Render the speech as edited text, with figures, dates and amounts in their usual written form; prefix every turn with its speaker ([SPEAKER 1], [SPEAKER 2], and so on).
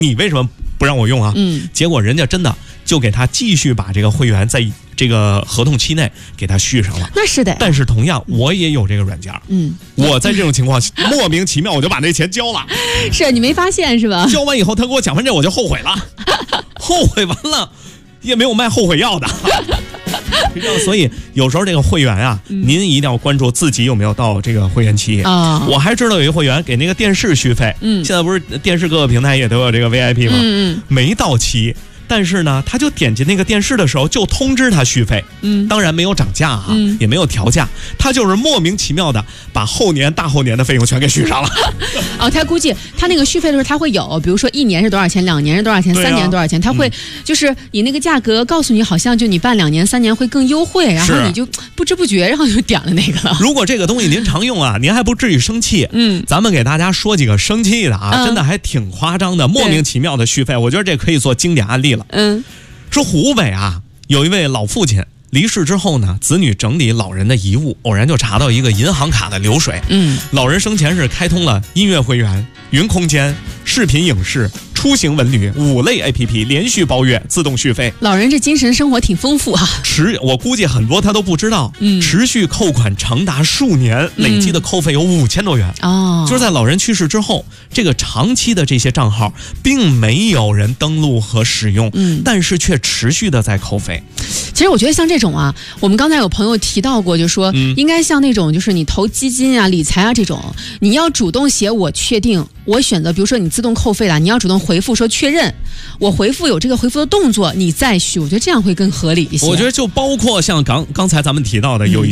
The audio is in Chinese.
[SPEAKER 1] 你为什么不让我用啊？结果人家真的就给他继续把这个会员在这个合同期内给他续上了。
[SPEAKER 2] 那是的。
[SPEAKER 1] 但是同样我也有这个软件，我在这种情况莫名其妙我就把那钱交了。
[SPEAKER 2] 是你没发现是吧？
[SPEAKER 1] 交完以后他给我讲完这我就后悔了，后悔完了也没有卖后悔药的。所以有时候这个会员啊，您一定要关注自己有没有到这个会员期啊。我还知道有一个会员给那个电视续费，现在不是电视各个平台也都有这个 VIP 吗？没到期。但是呢，他就点击那个电视的时候就通知他续费，当然没有涨价啊，也没有调价，他就是莫名其妙的把后年大后年的费用全给续上了。
[SPEAKER 2] 哦，他估计他那个续费的时候他会有，比如说1年是多少钱，2年是多少钱，3年多少钱，他会就是以那个价格告诉你，好像就你办2年3年会更优惠，然后你就不知不觉然后就点了那个了。
[SPEAKER 1] 如果这个东西您常用啊，您还不至于生气。咱们给大家说几个生气的啊，真的还挺夸张的，莫名其妙的续费，我觉得这可以做经典案例了。说湖北啊，有一位老父亲离世之后呢，子女整理老人的遗物，偶然就查到一个银行卡的流水。老人生前是开通了音乐会员、云空间、视频影视、出行文旅5类 APP 连续包月自动续费。
[SPEAKER 2] 老人这精神生活挺丰富啊。
[SPEAKER 1] 我估计很多他都不知道，持续扣款长达数年，累计的扣费有5000多元。就是在老人去世之后，这个长期的这些账号并没有人登录和使用，但是却持续的在扣费。
[SPEAKER 2] 其实我觉得像这种啊，我们刚才有朋友提到过，就说应该像那种就是你投基金啊、理财啊这种，你要主动写我确定，我选择，比如说你自动扣费了，你要主动回复说确认，我回复有这个回复的动作，你再续，我觉得这样会更合理一些。
[SPEAKER 1] 我觉得就包括像刚才咱们提到的有一些